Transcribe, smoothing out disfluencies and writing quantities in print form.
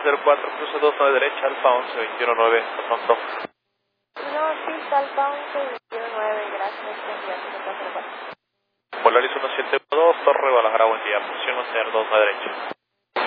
1704, cruce 29 derecha, Alfa 11, 219, hasta pronto. No, sí, está Alfa 11, 219, gracias, gracias, Polaris 1712, Torre Guadalajara, buen día, posición 29 derecha.